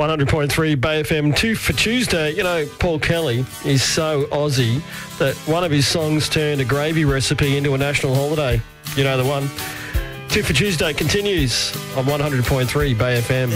100.3 Bay FM 2 for Tuesday. You know, Paul Kelly is so Aussie that one of his songs turned a gravy recipe into a national holiday. You know the one. 2 for Tuesday continues on 100.3 Bay FM.